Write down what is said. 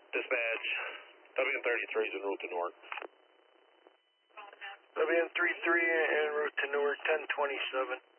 Dispatch, WN33 is en route to Newark. WN33 en route to Newark, 1027.